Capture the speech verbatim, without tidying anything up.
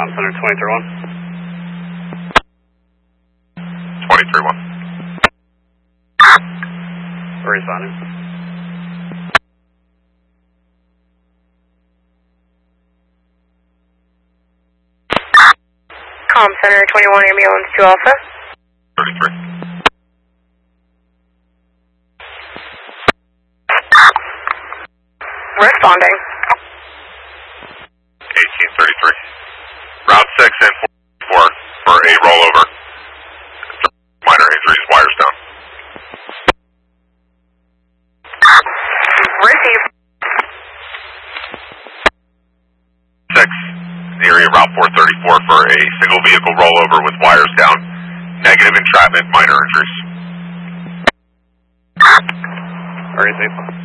Com Center twenty-three one. twenty-three one. Responding. Com Center twenty-one ambulance to Alpha. thirty-three. Responding. eighteen thirty-three. Route six and four for a rollover. Minor injuries, wires down. Receive. six, area Route four thirty-four for a single vehicle rollover with wires down. Negative entrapment, minor injuries. Receive.